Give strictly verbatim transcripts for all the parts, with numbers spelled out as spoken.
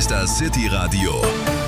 ist das City Radio,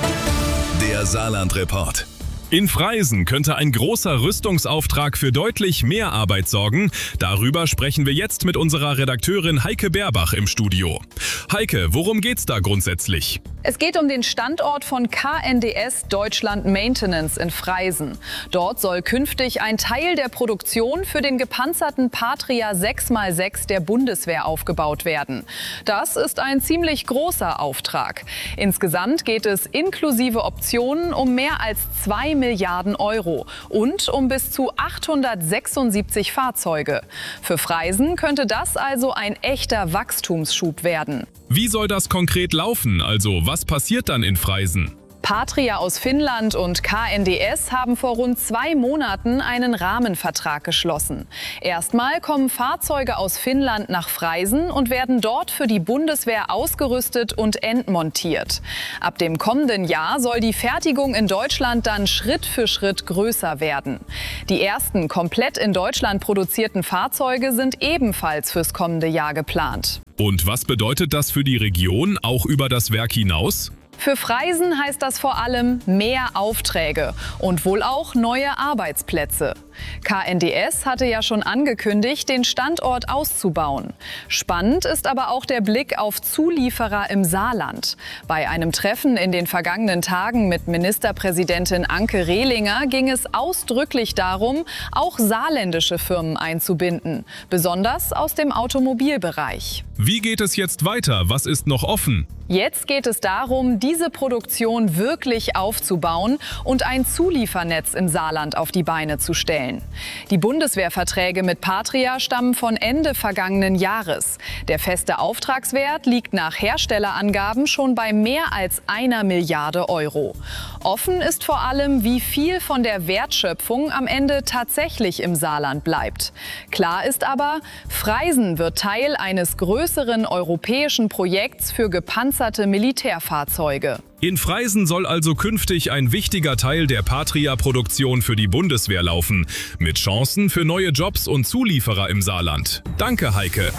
der Saarland-Report. In Freisen könnte ein großer Rüstungsauftrag für deutlich mehr Arbeit sorgen. Darüber sprechen wir jetzt mit unserer Redakteurin Heike Berbach im Studio. Heike, worum geht's da grundsätzlich? Es geht um den Standort von K N D S Deutschland Maintenance in Freisen. Dort soll künftig ein Teil der Produktion für den gepanzerten Patria sechs mal sechs der Bundeswehr aufgebaut werden. Das ist ein ziemlich großer Auftrag. Insgesamt geht es inklusive Optionen um mehr als zwei Milliarden Euro und um bis zu achthundertsechsundsiebzig Fahrzeuge. Für Freisen könnte das also ein echter Wachstumsschub werden. Wie soll das konkret laufen? Also, was passiert dann in Freisen? Patria aus Finnland und K N D S haben vor rund zwei Monaten einen Rahmenvertrag geschlossen. Erstmal kommen Fahrzeuge aus Finnland nach Freisen und werden dort für die Bundeswehr ausgerüstet und entmontiert. Ab dem kommenden Jahr soll die Fertigung in Deutschland dann Schritt für Schritt größer werden. Die ersten komplett in Deutschland produzierten Fahrzeuge sind ebenfalls fürs kommende Jahr geplant. Und was bedeutet das für die Region, auch über das Werk hinaus? Für Freisen heißt das vor allem mehr Aufträge und wohl auch neue Arbeitsplätze. K N D S hatte ja schon angekündigt, den Standort auszubauen. Spannend ist aber auch der Blick auf Zulieferer im Saarland. Bei einem Treffen in den vergangenen Tagen mit Ministerpräsidentin Anke Rehlinger ging es ausdrücklich darum, auch saarländische Firmen einzubinden, besonders aus dem Automobilbereich. Wie geht es jetzt weiter? Was ist noch offen? Jetzt geht es darum, diese Produktion wirklich aufzubauen und ein Zuliefernetz im Saarland auf die Beine zu stellen. Die Bundeswehrverträge mit Patria stammen von Ende vergangenen Jahres. Der feste Auftragswert liegt nach Herstellerangaben schon bei mehr als einer Milliarde Euro. Offen ist vor allem, wie viel von der Wertschöpfung am Ende tatsächlich im Saarland bleibt. Klar ist aber, Freisen wird Teil eines größeren europäischen Projekts für gepanzerte Militärfahrzeuge. In Freisen soll also künftig ein wichtiger Teil der Patria-Produktion für die Bundeswehr laufen, mit Chancen für neue Jobs und Zulieferer im Saarland. Danke, Heike.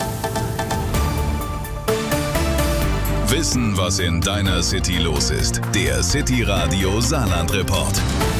Wissen, was in deiner City los ist. Der City Radio Saarland-Report.